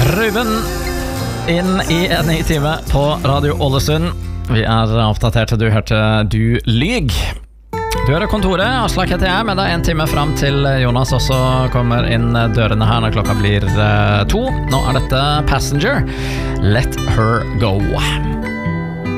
Ruben inn i en ny time på Radio Ålesund. Vi oppdatert, du hørte Du lyg. Du hører kontoret, Aslak heter jeg, men det en time frem til Jonas også kommer inn dørene her når klokka blir 2. Nå dette Passenger, Let Her Go.